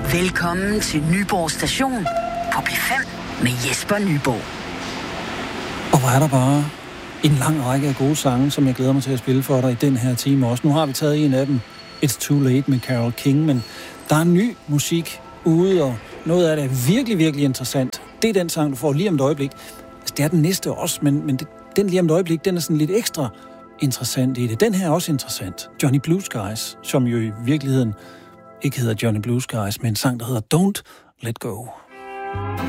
Velkommen til Nyborg Station på P5 med Jesper Nyborg. Og hvor er der bare en lang række af gode sange, som jeg glæder mig til at spille for dig i den her time også. Nu har vi taget en af dem, It's Too Late med Carole King, men der er ny musik ude, og noget af det er virkelig, virkelig interessant. Det er den sang, du får lige om et øjeblik. Altså, det er den næste også, men den lige om et øjeblik, den er sådan lidt ekstra interessant i det. Den her er også interessant. Johnny Blue Skies, som jo i virkeligheden ikke hedder Johnny Blue Skies, men en sang, der hedder Don't Let Go.